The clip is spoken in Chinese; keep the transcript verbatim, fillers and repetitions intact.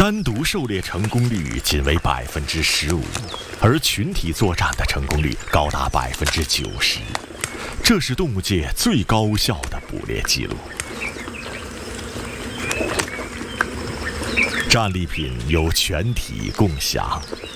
单独狩猎成功率仅为百分之十五，而群体作战的成功率高达百分之九十，这是动物界最高效的捕猎记录。战利品由全体共享。